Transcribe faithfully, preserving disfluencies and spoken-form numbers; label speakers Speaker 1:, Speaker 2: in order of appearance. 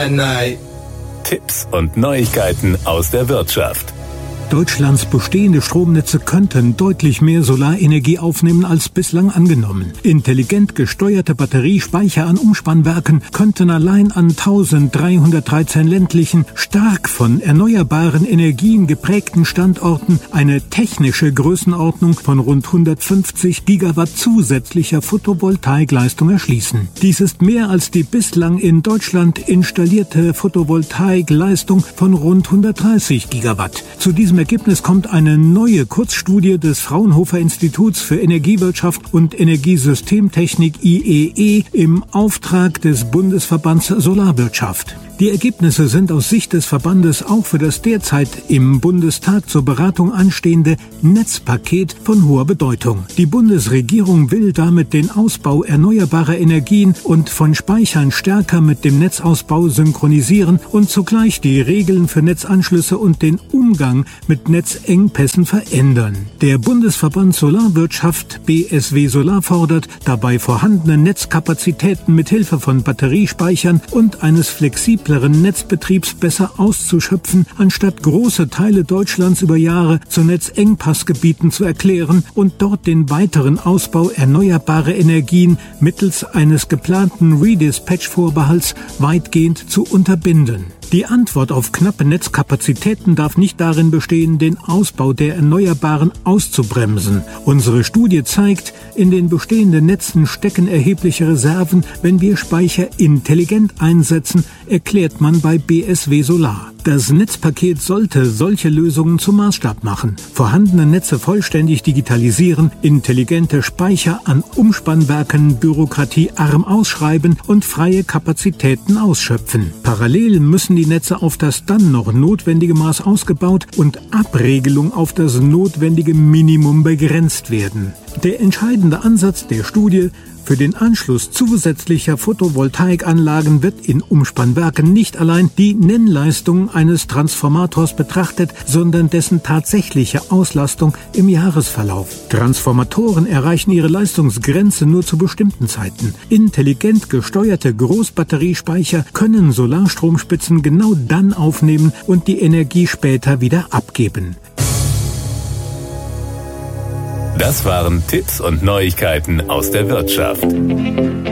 Speaker 1: night, night.
Speaker 2: Tipps und Neuigkeiten aus der Wirtschaft.
Speaker 3: Deutschlands bestehende Stromnetze könnten deutlich mehr Solarenergie aufnehmen als bislang angenommen. Intelligent gesteuerte Batteriespeicher an Umspannwerken könnten allein an eintausenddreihundertdreizehn ländlichen, stark von erneuerbaren Energien geprägten Standorten eine technische Größenordnung von rund hundertfünfzig Gigawatt zusätzlicher Photovoltaikleistung erschließen. Dies ist mehr als die bislang in Deutschland installierte Photovoltaikleistung von rund hundertdreißig Gigawatt. Zu diesem Ergebnis kommt eine neue Kurzstudie des Fraunhofer Instituts für Energiewirtschaft und Energiesystemtechnik I E E im Auftrag des Bundesverbands Solarwirtschaft. Die Ergebnisse sind aus Sicht des Verbandes auch für das derzeit im Bundestag zur Beratung anstehende Netzpaket von hoher Bedeutung. Die Bundesregierung will damit den Ausbau erneuerbarer Energien und von Speichern stärker mit dem Netzausbau synchronisieren und zugleich die Regeln für Netzanschlüsse und den Umgang mit Netzengpässen verändern. Der Bundesverband Solarwirtschaft B S W Solar fordert, dabei vorhandene Netzkapazitäten mit Hilfe von Batteriespeichern und eines flexiblen Netzbetriebs besser auszuschöpfen, anstatt große Teile Deutschlands über Jahre zu Netzengpassgebieten zu erklären und dort den weiteren Ausbau erneuerbarer Energien mittels eines geplanten Redispatch-Vorbehalts weitgehend zu unterbinden. Die Antwort auf knappe Netzkapazitäten darf nicht darin bestehen, den Ausbau der Erneuerbaren auszubremsen. Unsere Studie zeigt, in den bestehenden Netzen stecken erhebliche Reserven, wenn wir Speicher intelligent einsetzen, erklärt man bei B S W Solar. Das Netzpaket sollte solche Lösungen zum Maßstab machen, vorhandene Netze vollständig digitalisieren, intelligente Speicher an Umspannwerken bürokratiearm ausschreiben und freie Kapazitäten ausschöpfen. Parallel müssen die Netze auf das dann noch notwendige Maß ausgebaut und Abregelung auf das notwendige Minimum begrenzt werden. Der entscheidende Ansatz der Studie: Für den Anschluss zusätzlicher Photovoltaikanlagen wird in Umspannwerken nicht allein die Nennleistung eines Transformators betrachtet, sondern dessen tatsächliche Auslastung im Jahresverlauf. Transformatoren erreichen ihre Leistungsgrenze nur zu bestimmten Zeiten. Intelligent gesteuerte Großbatteriespeicher können Solarstromspitzen genau dann aufnehmen und die Energie später wieder abgeben.
Speaker 2: Das waren Tipps und Neuigkeiten aus der Wirtschaft.